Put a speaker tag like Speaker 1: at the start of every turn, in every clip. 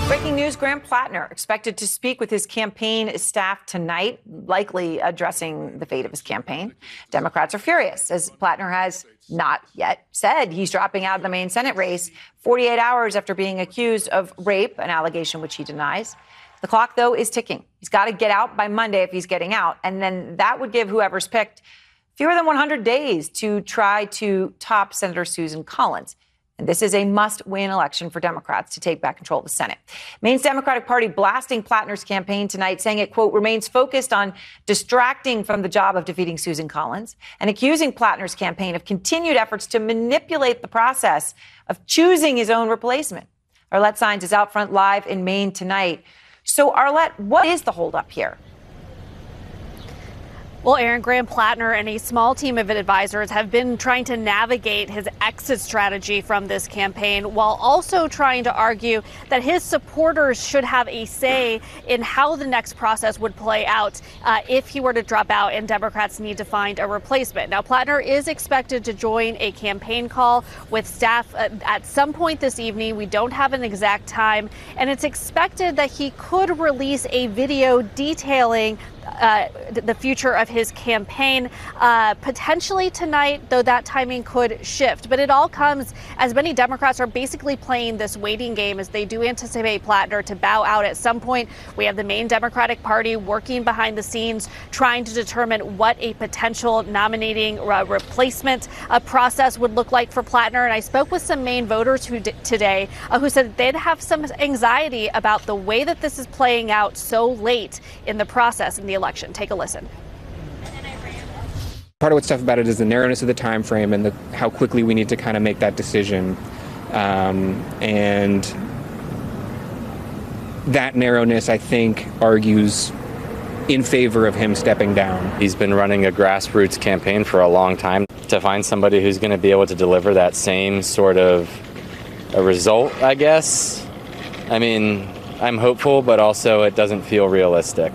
Speaker 1: Breaking news, Graham Plattner expected to speak with his campaign staff tonight, likely addressing the fate of his campaign. Democrats are furious, as Plattner has not yet said he's dropping out of the Maine Senate race 48 hours after being accused of rape, an allegation which he denies. The clock, though, is ticking. He's got to get out by Monday if he's getting out, and then that would give whoever's picked fewer than 100 days to try to top Senator Susan Collins. And this is a must-win election for Democrats to take back control of the Senate. Maine's Democratic Party blasting Plattner's campaign tonight, saying it, quote, remains focused on distracting from the job of defeating Susan Collins and accusing Plattner's campaign of continued efforts to manipulate the process of choosing his own replacement. Arlette Saenz is out front live in Maine tonight. So, Arlette, what is the holdup here?
Speaker 2: Well, Aaron, Graham Plattner and a small team of advisors have been trying to navigate his exit strategy from this campaign while also trying to argue that his supporters should have a say in how the next process would play out if he were to drop out and Democrats need to find a replacement. Now, Plattner is expected to join a campaign call with staff at some point this evening. We don't have an exact time, and it's expected that he could release a video detailing the future of his campaign, potentially tonight, though that timing could shift. But it all comes as many Democrats are basically playing this waiting game as they do anticipate Plattner to bow out at some point. We have the Maine Democratic Party working behind the scenes, trying to determine what a potential nominating replacement process would look like for Plattner. And I spoke with some Maine voters today who said they'd have some anxiety about the way that this is playing out so late in the process in the election. Take a listen.
Speaker 3: Part of what's tough about it is the narrowness of the time frame and how quickly we need to kind of make that decision. And that narrowness, I think, argues in favor of him stepping down.
Speaker 4: He's been running a grassroots campaign for a long time. To find somebody who's going to be able to deliver that same sort of a result, I guess. I mean, I'm hopeful, but also it doesn't feel realistic.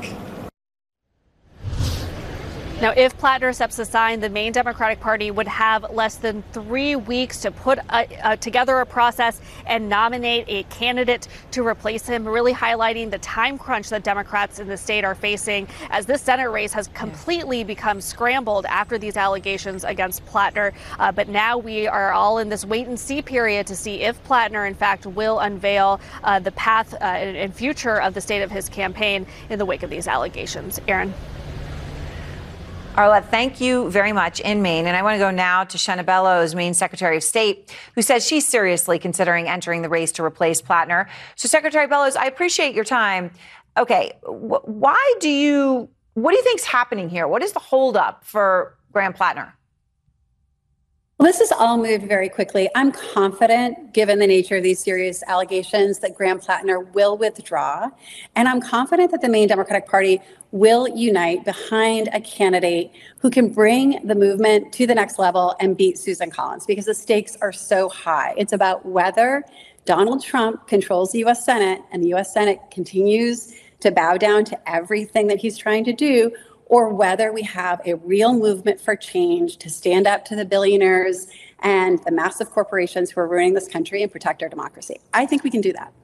Speaker 2: Now, if Plattner steps aside, the Maine Democratic Party would have less than 3 weeks to put together a process and nominate a candidate to replace him, really highlighting the time crunch that Democrats in the state are facing as this Senate race has completely become scrambled after these allegations against Plattner. But now we are all in this wait-and-see period to see if Plattner, in fact, will unveil the path and future of the state of his campaign in the wake of these allegations. Aaron.
Speaker 1: Arlette, thank you very much in Maine. And I want to go now to Shenna Bellows, Maine Secretary of State, who says she's seriously considering entering the race to replace Plattner. So, Secretary Bellows, I appreciate your time. Okay, what do you think's happening here? What is the holdup for Graham Plattner?
Speaker 5: Well, this has all moved very quickly. I'm confident, given the nature of these serious allegations, that Graham Plattner will withdraw. And I'm confident that the Maine Democratic Party will unite behind a candidate who can bring the movement to the next level and beat Susan Collins, because the stakes are so high. It's about whether Donald Trump controls the U.S. Senate and the U.S. Senate continues to bow down to everything that he's trying to do, or whether we have a real movement for change to stand up to the billionaires and the massive corporations who are ruining this country and protect our democracy. I think we can do that.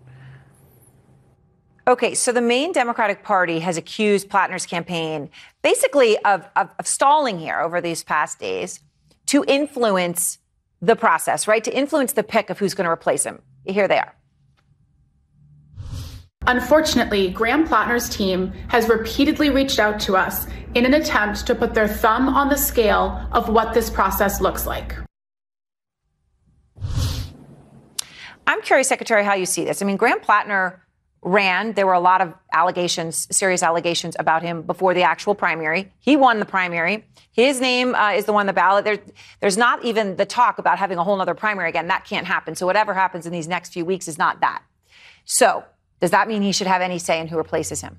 Speaker 1: Okay, so the Maine Democratic Party has accused Plattner's campaign basically of stalling here over these past days to influence the process, right? To influence the pick of who's going to replace him. Here they are.
Speaker 6: Unfortunately, Graham Plattner's team has repeatedly reached out to us in an attempt to put their thumb on the scale of what this process looks like.
Speaker 1: I'm curious, Secretary, how you see this. I mean, Graham Plattner ran. There were a lot of allegations, serious allegations about him before the actual primary. He won the primary. His name is the one on the ballot. There's not even the talk about having a whole other primary again. That can't happen. So whatever happens in these next few weeks is not that. So does that mean he should have any say in who replaces him?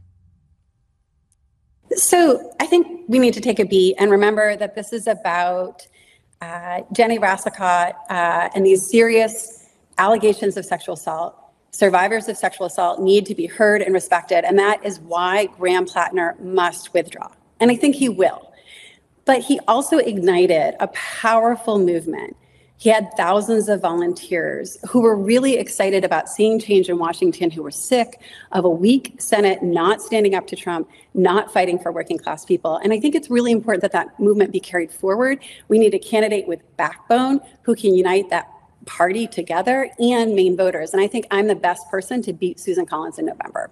Speaker 5: So I think we need to take a beat and remember that this is about Jenny Rassicot and these serious allegations of sexual assault. Survivors of sexual assault need to be heard and respected, and that is why Graham Plattner must withdraw. And I think he will. But he also ignited a powerful movement He had thousands of volunteers who were really excited about seeing change in Washington, who were sick of a weak Senate not standing up to Trump, not fighting for working class people. And I think it's really important that that movement be carried forward. We need a candidate with backbone who can unite that party together and Maine voters. And I think I'm the best person to beat Susan Collins in November.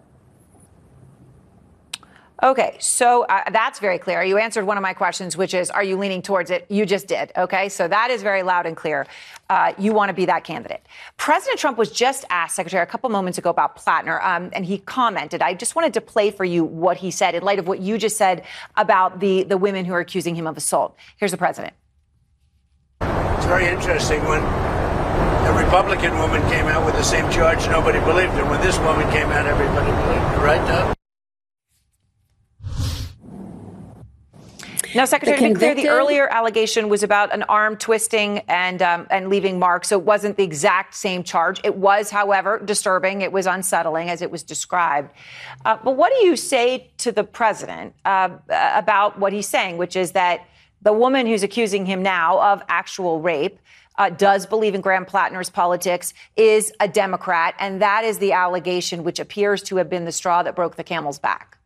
Speaker 1: Okay, so that's very clear. You answered one of my questions, which is, are you leaning towards it? You just did. Okay, so that is very loud and clear. You want to be that candidate. President Trump was just asked, Secretary, a couple moments ago about Plattner, and he commented. I just wanted to play for you what he said in light of what you just said about the women who are accusing him of assault. Here's the president.
Speaker 7: It's very interesting when a Republican woman came out with the same charge, nobody believed her. When this woman came out, everybody believed her, right, Doug?
Speaker 1: Now, Secretary, to be clear, the earlier allegation was about an arm twisting and leaving marks, so it wasn't the exact same charge. It was, however, disturbing. It was unsettling, as it was described. But what do you say to the president about what he's saying, which is that the woman who's accusing him now of actual rape does believe in Graham Plattner's politics, is a Democrat, and that is the allegation which appears to have been the straw that broke the camel's back?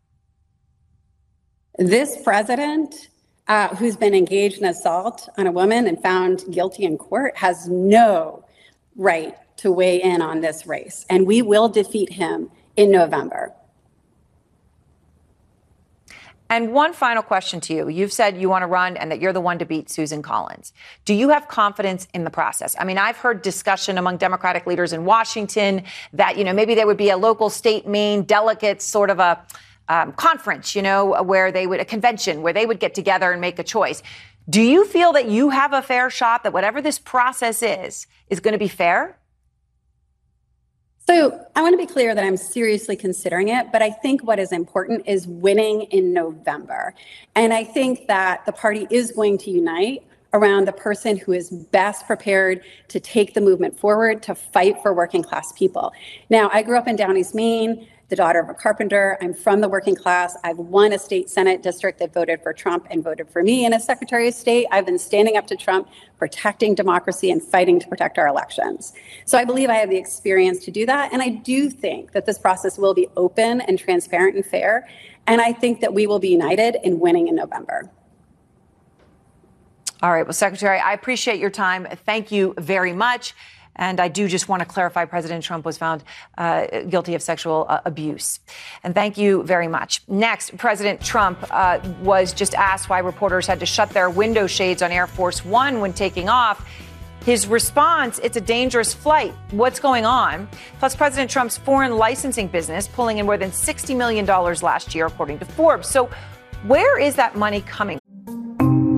Speaker 5: This president, who's been engaged in assault on a woman and found guilty in court, has no right to weigh in on this race. And we will defeat him in November.
Speaker 1: And one final question to you. You've said you want to run and that you're the one to beat Susan Collins. Do you have confidence in the process? I mean, I've heard discussion among Democratic leaders in Washington that, maybe there would be a local state Maine delegates sort of a conference, where a convention where they would get together and make a choice. Do you feel that you have a fair shot, that whatever this process is going to be fair?
Speaker 5: So I want to be clear that I'm seriously considering it, but I think what is important is winning in November. And I think that the party is going to unite around the person who is best prepared to take the movement forward, to fight for working class people. Now, I grew up in Down East, Maine, the daughter of a carpenter. I'm from the working class. I've won a state Senate district that voted for Trump and voted for me. And as Secretary of State, I've been standing up to Trump, protecting democracy and fighting to protect our elections. So I believe I have the experience to do that. And I do think that this process will be open and transparent and fair. And I think that we will be united in winning in November.
Speaker 1: All right. Well, Secretary, I appreciate your time. Thank you very much. And I do just want to clarify, President Trump was found guilty of sexual abuse. And thank you very much. Next, President Trump was just asked why reporters had to shut their window shades on Air Force One when taking off. His response, it's a dangerous flight. What's going on? Plus, President Trump's foreign licensing business pulling in more than $60 million last year, according to Forbes. So where is that money coming